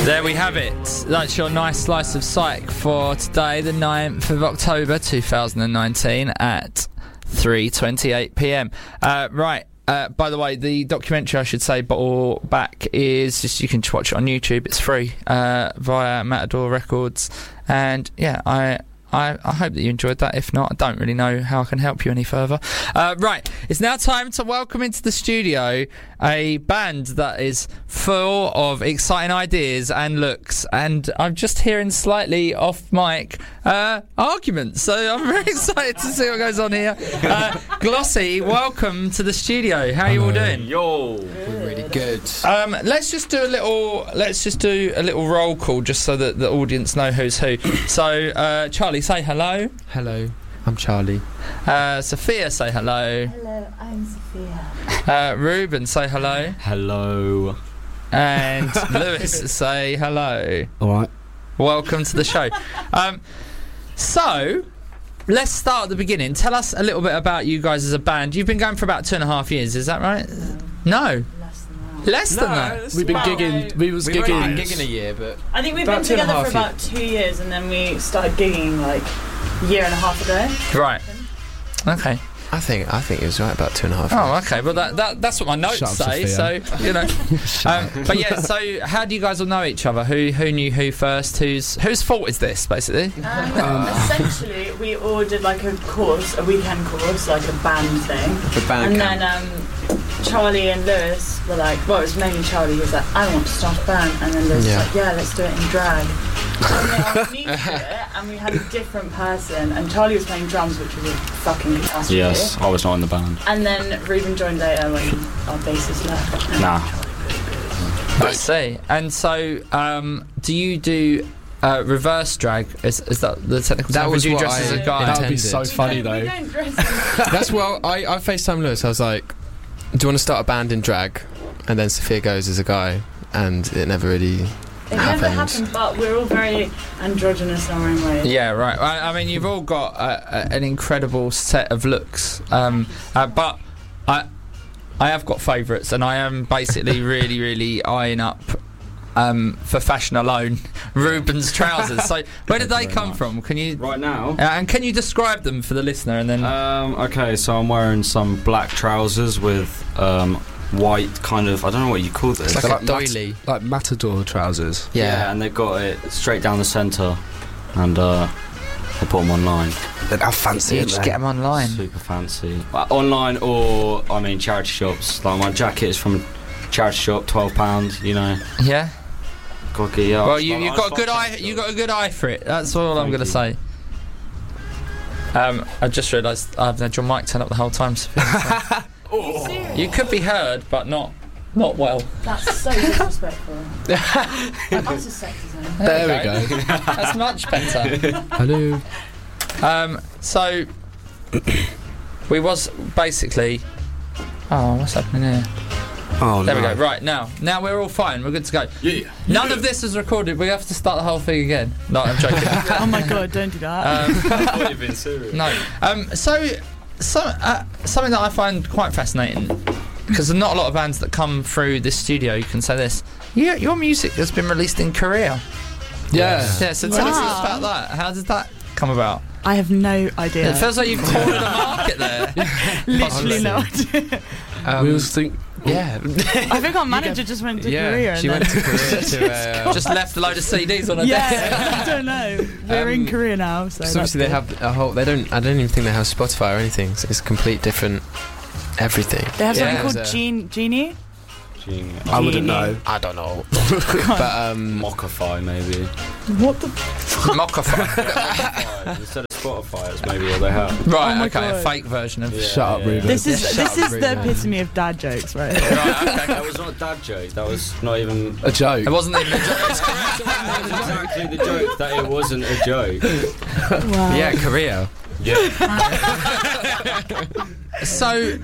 There we have it. That's your nice slice of psych for today, the 9th of October 2019 at 3:28 p.m. Right. By the way, the documentary, I should say, Bottle Back, is just, you can watch it on YouTube. It's free via Matador Records. And yeah, I hope that you enjoyed that. If not, I don't really know how I can help you any further. Right, it's now time to welcome into the studio a band that is full of exciting ideas and looks, and I'm just hearing slightly off mic arguments, so I'm very excited to see what goes on here. Glossy, welcome to the studio. How are you all doing? Yo, really good. Let's just do a little roll call just so that the audience know who's who. So Charlie, say hello. Hello, I'm Charlie. Sophia, say hello. Hello, I'm Sophia. Ruben, say hello. hello. And Lewis, say hello. Alright. Welcome to the show. So, let's start at the beginning. Tell us a little bit about you guys as a band. You've been going for about 2.5 years, is that right? No. Less than that. We've been gigging. We've only been gigging a year, but I think we've been together for about 2 years, and then we started gigging like a year and a half ago. Right. Okay. I think it was right about 2.5 years. Oh, okay. Well, that's what my notes say. Sophia. So you know. But yeah. So how do you guys all know each other? Who knew who first? Whose fault is this, basically? Essentially, we all did like a weekend course, like a band thing. The band and then Charlie and Lewis were like, well, it was mainly Charlie. He was like, I want to start a band, and then Lewis was like, yeah, let's do it in drag. And then I was new to it, and we had a different person, and Charlie was playing drums, which was a fucking catastrophe. Yes, I was not in the band. And then Ruben joined later when our bassist left. Nah. I see. And so, do you do reverse drag? Is that the technical term? That was Would you what dress as a guy? That would be so funny though. We don't dress That's what I FaceTimed Lewis. I was like, do you want to start a band in drag? And then Sophia goes as a guy, and it never really never happened, but we're all very androgynous in our own way. Yeah, right. I mean, you've all got an incredible set of looks, but I have got favourites, and I am basically really, really eyeing up, for fashion alone, Ruben's trousers. So where did they come from? Can you Right now? and can you describe them for the listener, and then Okay, so I'm wearing some black trousers with white kind of, I don't know what you call this. It's like doily, like Matador trousers. Yeah, and they've got it straight down the centre, and I put them online. How fancy you just get them online? Super fancy. Online or, I mean, charity shops. Like my jacket is from a charity shop, £12, you know. Yeah. Got to get Well, you've got a good eye. You got a good eye for it. That's all I'm going to say. I just realised I've had your mic turned up the whole time. Sophia, so. You could be heard, but not well. That's so disrespectful. That's a sexism. There we go. That's much better. Hello. So we was basically. Oh, what's happening here? Oh, There no. we go. Right, now we're all fine. We're good to go. Yeah. None of this is recorded. We have to start the whole thing again. No, I'm joking. Oh my god, don't do that. I thought you'd been serious. No. Something that I find quite fascinating, because there's not a lot of bands that come through this studio. You can say this. Your music has been released in Korea. Yeah. Yeah. So tell us about that. How did that come about? I have no idea. It feels like you've cornered a market there. Literally no idea. We always think. Yeah. I think our manager just went to Korea. She went to Korea to. Just left a load of CDs on her Yeah, desk. I don't know. We're in Korea now, so. Because obviously they have a whole. I don't even think they have Spotify or anything. So it's complete different everything. They have something Yeah. called Genie. I wouldn't know. I don't know. But Mockify, maybe. What the? Mockify. Instead of Spotify, it's maybe what they have. Right. Oh my okay. A God. fake version of. Shut up, Ruben. This is shut up, the Ruben. epitome of dad jokes, right? Right. Okay. That was not a dad joke. That was not even A joke. It wasn't even a joke. exactly the joke that it wasn't a joke. Wow. yeah, Korea. Yeah. So,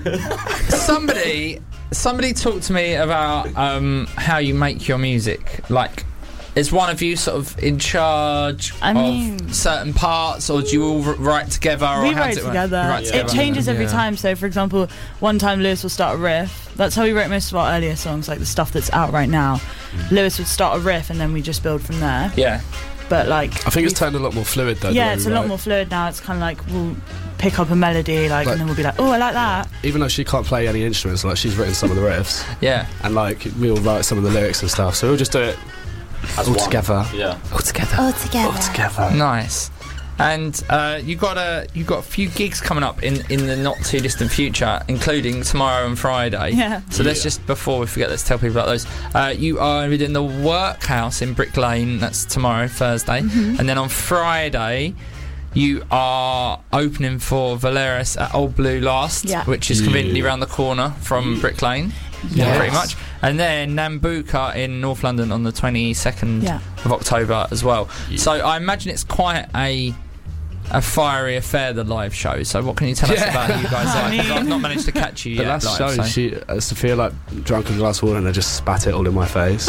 somebody talked to me about how you make your music. Like, is one of you sort of in charge I mean- of certain parts, or do you all write together? Or We how write does it work? together. You write It together. changes every Yeah. time. So, for example, one time Lewis will start a riff. That's how we wrote most of our earlier songs, like the stuff that's out right now. Lewis would start a riff, and then we just build from there. Yeah. But like, I think it's turned a lot more fluid though. the yeah, way it's we a lot write. more fluid now. It's kind of like we'll pick up a melody, like, Like- and then we'll be like, oh, I like that. Even though she can't play any instruments, like she's written some of the riffs, Yeah. and like we all write some of the lyrics and stuff. So we'll just do it all together. Yeah. All together. All together. All together. Nice. And you got a few gigs coming up in the not too distant future, including tomorrow and Friday. Yeah. So let's just, before we forget, let's tell people about those. You are within the Workhouse in Brick Lane. That's tomorrow, Thursday, and then on Friday you are opening for Valeris at Old Blue Last, Yeah. which is conveniently around the corner from Brick Lane. Yes. Pretty much. And then Nambuka in North London on the 22nd Yeah. of October as well. So I imagine it's quite a fiery affair, the live show. So what can you tell us about who you guys I like? 'Cause mean- I've not managed to catch you The yet. last live, show, so. Sophia like drunk a glass of water and I just spat it all in my face.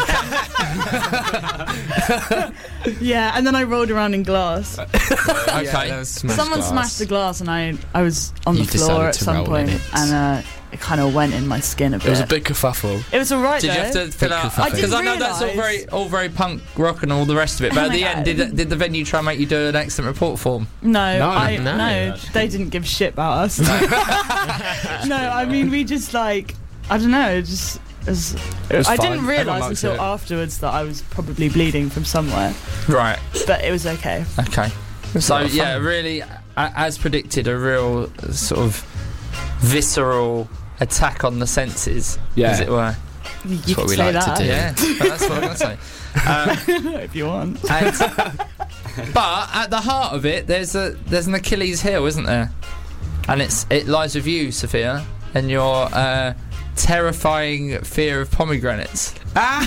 Yeah, and then I rolled around in glass. Okay. that was smashed Someone glass. smashed the glass, and I was on You the floor decided at to some roll point, in it. and it kind of went in my skin a bit. It was a big kerfuffle. It was alright Did though. you have to fill out? I Because I know didn't that's realise. all very punk rock and all the rest of it. But Oh at my the end, God. did the venue try and make you do an accident report form? No, No. they didn't give shit about us. No, I mean we just like, I don't know, just as was I fine. didn't Everyone realise likes until it. afterwards that I was probably bleeding from somewhere, Right. but it was okay. Okay. So yeah, really, as predicted, a real sort of visceral attack on the senses, Yeah. as it were. You what could we say like to that do. Yeah, that's what I'm going to say. if you want. And, but at the heart of it, there's an Achilles heel, isn't there? And it lies with you, Sophia, and your terrifying fear of pomegranates. How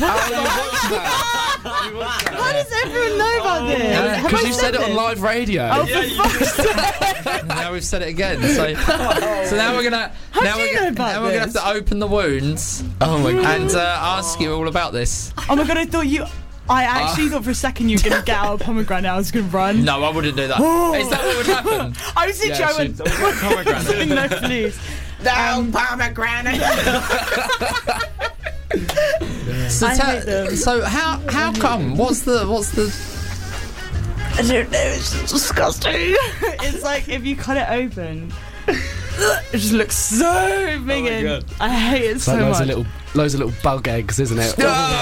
does everyone know about this? Have Because I you said it on this? live radio. Oh, for fuck's sake. And now we've said it again. So now we're gonna How do you know about now we're gonna have this? to open the wounds Oh my god. and ask you all about this. Oh my god, I actually thought for a second you were going to get out a pomegranate, I was going to run. No, I wouldn't do that. Is that what would happen? I was literally, I went, no, please. Down pomegranate. So, I hate them. so how come? What's the? I don't know, it's disgusting. It's like if you cut it open, it just looks so big and I hate it It's so like much. loads of little bug eggs, isn't it?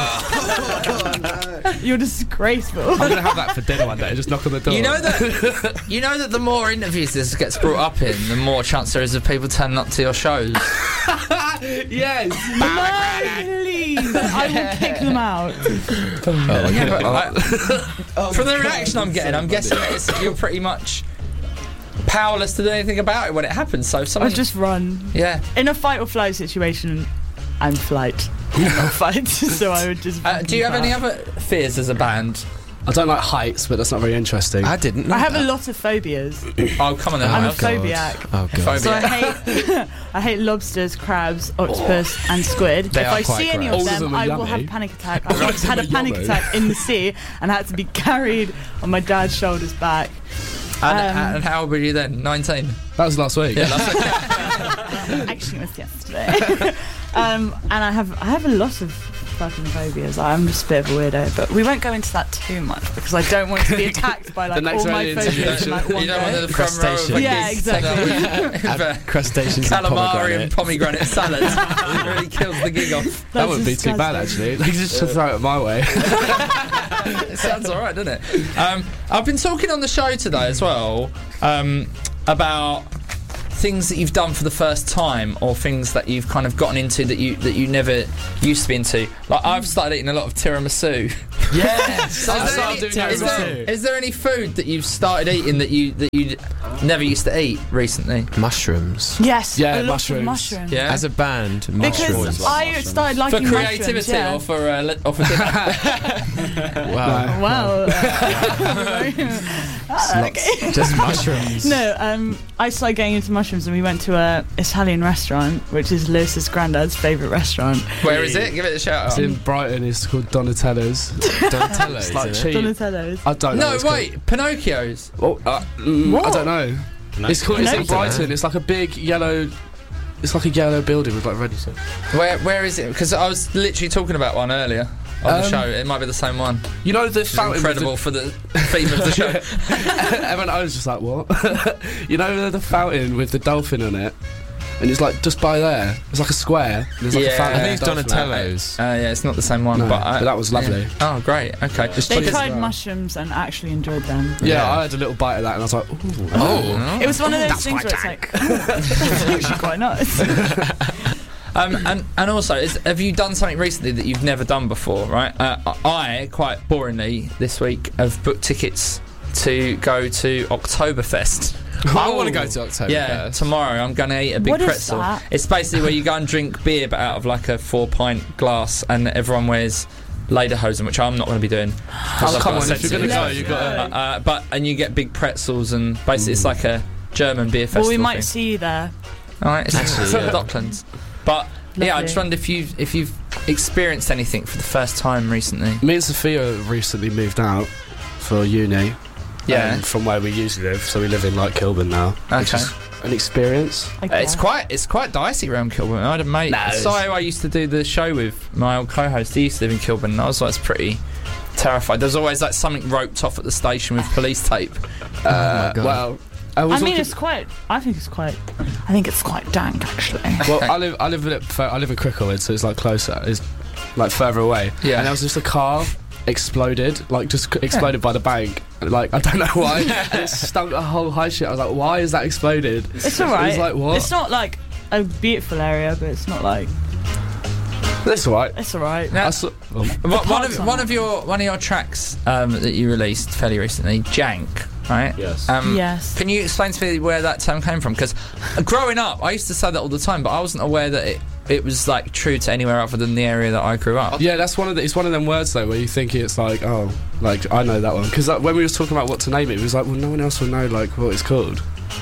You're disgraceful. I'm gonna have that for dinner one day. Just knock on the door. You know that the more interviews this gets brought up in, the more chance there is of people turning up to your shows. Yes. No, please. I will kick them out. Yeah, but from the reaction I'm getting, I'm guessing that you're pretty much powerless to do anything about it when it happens. So I someone just run. yeah. In a fight or flight situation, I'm flight. Not fight. So I would just. Do you have any other fears as a band? I don't like heights, but that's not very interesting. I didn't know I have that. a lot of phobias. Oh, come on then. I'm a Miles. God. phobiac. Oh god. Phobia. So I hate lobsters, crabs, octopus, and squid. They If are I quite see any gross. of All of them, them are I will have a yummy. panic attack. I once had a panic attack in the sea and had to be carried on my dad's shoulders back. And how old were you then? 19. That was last week. Yeah, that's okay. Actually, it was yesterday. And I have a lot of fucking phobias. I'm just a bit of a weirdo, but we won't go into that too much because I don't want to be attacked by like The next all my round of phobias in like one You don't want go. the front row of a Yeah, gig exactly. set up with Crustaceans and calamari and pomegranate. pomegranate salad. It really kills the gig off. That That's wouldn't be too bad disgusting. actually. They just should throw it my way. It sounds alright, doesn't it? I've been talking on the show today as well about things that you've done for the first time or things that you've kind of gotten into that you never used to be into. Like I've started eating a lot of tiramisu. Yes. Is there any food that you've started eating that you never used to eat recently? Mushrooms. Yes, Yeah, a lot mushrooms. of mushrooms. Yeah. As a band, Because mushrooms. I started for liking creativity mushrooms, yeah. or for dinner? Wow. Wow. Okay. Just mushrooms. No, I started getting into mushrooms, and we went to a Italian restaurant, which is Lewis's granddad's favourite restaurant. Where is it? Give it a shout It's out. in Brighton. It's called Donatello's. Donatello's, It's like isn't it? cheap. Donatello's. I don't know. No, what it's called. wait, Pinocchio's. Well, I don't know. It's called. It's in Pinocchio. Brighton. It's like a big yellow. It's like a yellow building with like red. Where is it? Because I was literally talking about one earlier on the show. It might be the same one. You know the Which is fountain. incredible for the theme of the show. Everyone, I was just like, what? You know the fountain with the dolphin on it, and it's like just by there. It's like a square. There's like Yeah. a fountain. I think it's with a dolphin on it. Donatello's. Yeah, it's not the same one, No, but but that was lovely. yeah. Oh, great. Okay. They Because- tried mushrooms and actually enjoyed them. Yeah, I had a little bite of that, and I was like, ooh. Oh. It was one of those things where it's like, that's actually quite nice. And also, have you done something recently that you've never done before? Right? I quite boringly this week have booked tickets to go to Oktoberfest. I want to go to October. Yeah, tomorrow I'm going to eat a big What is pretzel. that? It's basically where you go and drink beer, but out of like a 4-pint glass, and everyone wears lederhosen, which I'm not going to be doing. Oh, come on, if you're going to go, Let's you've got to... And you get big pretzels, and basically it's like a German beer festival. Well, we might thing. see you there. All right, it's Actually, at the Docklands. But yeah, I Lovely. just wondered if you've experienced anything for the first time recently. Me and Sophia recently moved out for uni. Yeah. From where we usually live, so we live in like Kilburn now. Which Okay. is an experience. Okay. It's quite dicey around Kilburn. I had a mate. No, it's- So I used to do the show with my old co-host. He used to live in Kilburn, and I was like pretty terrified. There's always like something roped off at the station with police tape. Well, I was I mean, walking- it's quite. I think it's quite dank, actually. Well, I live in Cricklewood, so it's like closer. It's like further away. Yeah. And there was just a car exploded, like just exploded by the bank. Like I don't know why. And it stunk a whole high shit. I was like, why is that exploded? It's alright. It was like, what? It's not like a beautiful area, but it's not like. That's alright. It's alright. Now, I saw, one of your tracks that you released fairly recently, Jank, right? Yes. Yes. Can you explain to me where that term came from? Because growing up, I used to say that all the time, but I wasn't aware that it was like true to anywhere other than the area that I grew up. yeah, that's it's one of them words though where you think it's like, oh, like I know that one because when we was talking about what to name it, it was like, well, no one else will know like what it's called.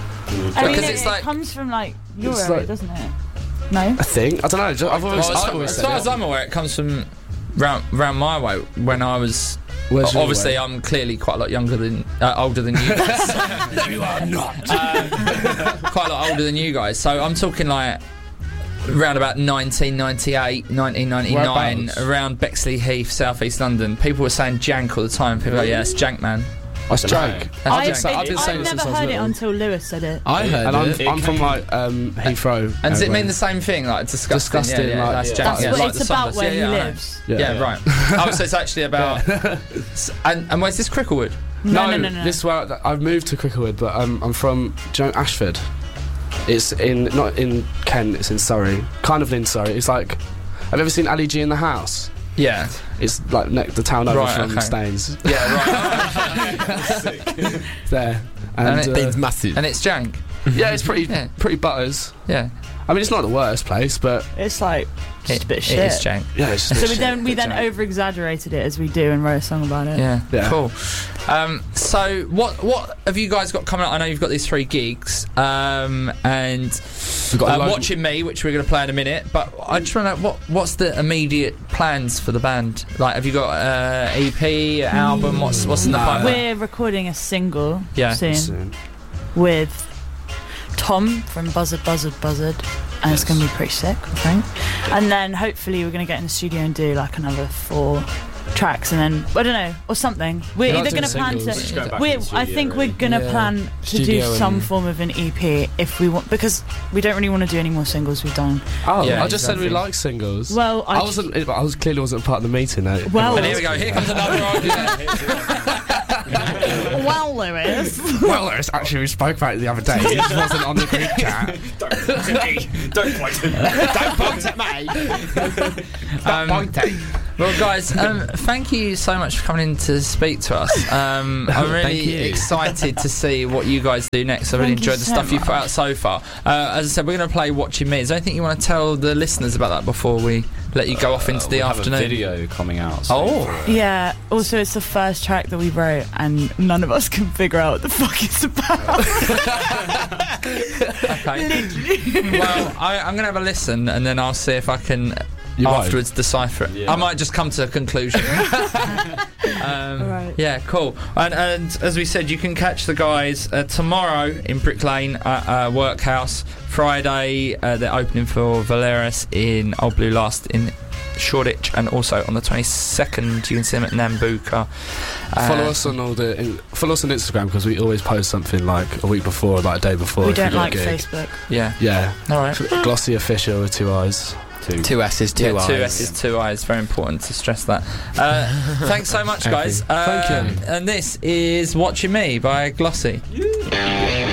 I mean, Because it, it's it like- comes from like your It's area, like- doesn't it? No. I think I don't know. I've always, Well, I've always as said far it. as I'm aware, it comes from round my way when I was. Where's your Obviously, way? I'm clearly quite a lot older than you guys. No, you are not. Quite a lot older than you guys. So I'm talking like around about 1998, 1999, Whereabouts? around Bexley Heath, South East London. People were saying Jank all the time. People were like, yeah, it's Jank, man. That's Jank. That's I've been Jank. saying it I've since I never was heard it little. until Lewis said it. I heard And it. I'm from like Heathrow. And does it area. mean the same thing, like disgusting? Disgusting, yeah, like- that's yeah. Jank. That's yeah, what like it's the about Sunburst. where he I know. lives. Yeah, right. Oh, so it's actually about. And where's this Cricklewood? No. This is where I've moved to Cricklewood, but I'm from Ashford. It's not in Kent. It's in Surrey, kind of in Surrey. It's like, have you ever seen Ali G in the House? Yeah. It's like the town over Right, from okay. Staines. Yeah, right. There, And and, It's massive. And it's Jank. yeah, it's pretty Yeah. pretty butters. Yeah. I mean, it's not the worst place, but It's like just a bit of shit. It is Jank. yeah, it's just So a we shit, then Jank. over exaggerated it as we do and wrote a song about it. Yeah. Yeah. Cool. So what have you guys got coming up? I know you've got these 3 gigs, and We've got a load- Watching Me, which we're going to play in a minute. But I just want to know what's the immediate plans for the band? Like, have you got EP, album? What's in the pipeline? We're recording a single Yeah. soon soon. with Tom from Buzzard, and it's going to be pretty sick, I think. And then hopefully we're going to get in the studio and do like another 4 tracks, and then I don't know, or something. We're You're either not going to doing plan singles. Just go to. back We're, in the I studio, think really. we're going to Yeah. plan to do Studio some and- form of an EP if we want, because we don't really want to do any more singles we've done. Oh, Yeah, I just said we exactly. like singles. Well, I was clearly wasn't part of the meeting. Though. Well- And here we go. Here comes another argument. well, Lewis. Well, it's actually we spoke about it the other day. It just wasn't on the group chat. Don't point at me. Don't point at me. Well, guys, thank you so much for coming in to speak to us. I'm really Thank you. excited to see what you guys do next. I really Thank you enjoyed the so stuff you put much. out so far. As I said, we're going to play Watching Me. Is there anything you want to tell the listeners about that before we let you go off into the we have afternoon. a video coming out. Oh. Yeah, also it's the first track that we wrote and none of us can figure out what the fuck it's about. Okay. Well, I'm going to have a listen and then I'll see if I can You won't? afterwards decipher it. Yeah. I might just come to a conclusion. Alright. Yeah, cool. And as we said, you can catch the guys tomorrow in Brick Lane at Workhouse. Friday, they're opening for Valeris in Old Blue Last in Shoreditch, and also on the 22nd you can see them at Nambuka. Follow us on follow us on Instagram because we always post something like a week before, like a day before. We if don't we've got like a gig. Facebook. Yeah. Yeah. All right. Glossy Official with 2 eyes. 2 S's, 2 I's. 2 S's, 2 I's. Very important to stress that. Thanks so much, guys. Thank you. And this is Watching Me by Glossy.